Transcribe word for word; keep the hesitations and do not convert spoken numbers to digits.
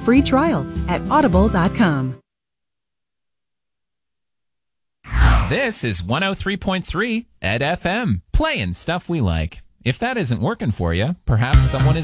free trial at audible dot com. This is one oh three point three Ed F M, playing stuff we like. If that isn't working for you, perhaps someone is